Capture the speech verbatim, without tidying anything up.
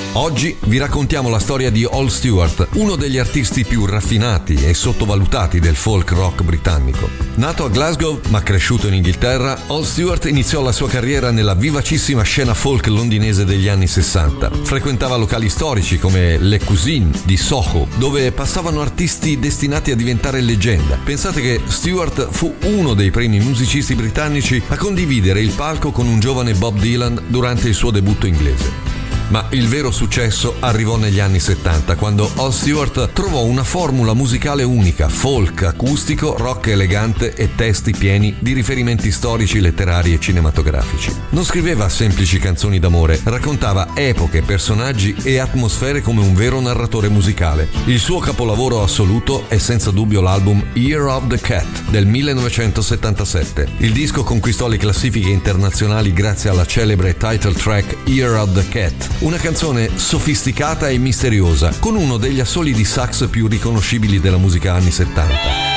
Oggi vi raccontiamo la storia di Al Stewart, uno degli artisti più raffinati e sottovalutati del folk rock britannico. Nato a Glasgow ma cresciuto in Inghilterra, Al Stewart iniziò la sua carriera nella vivacissima scena folk londinese degli anni sessanta. Frequentava locali storici come Le Cousine di Soho, dove passavano artisti destinati a diventare leggenda. Pensate che Stewart fu uno dei primi musicisti britannici a condividere il palco con un giovane Bob Dylan durante il suo debutto inglese. Ma il vero successo arrivò negli anni settanta, quando Al Stewart trovò una formula musicale unica, folk acustico, rock elegante e testi pieni di riferimenti storici, letterari e cinematografici. Non scriveva semplici canzoni d'amore, raccontava epoche, personaggi e atmosfere come un vero narratore musicale. Il suo capolavoro assoluto è senza dubbio l'album Year of the Cat del millenovecentosettantasette. Il disco conquistò le classifiche internazionali grazie alla celebre title track Year of the Cat, una canzone sofisticata e misteriosa, con uno degli assoli di sax più riconoscibili della musica anni settanta.